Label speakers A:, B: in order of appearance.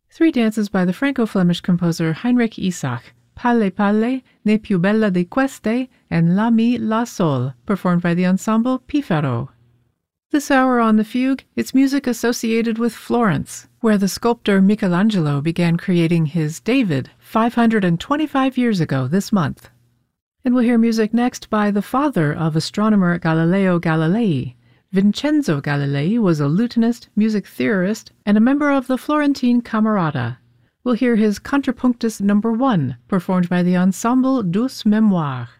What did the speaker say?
A: Three dances by the Franco-Flemish composer Heinrich Isach, Palle Palle, Ne più bella di queste, and La mi la sol, performed by the ensemble Pifaro. This hour on the Fugue, it's music associated with Florence, where the sculptor Michelangelo began creating his David 525 years ago this month. And we'll hear music next by the father of astronomer Galileo Galilei. Vincenzo Galilei was a lutenist, music theorist, and a member of the Florentine Camerata. We'll hear his Contrapunctus No. 1, performed by the ensemble Douce Mémoire.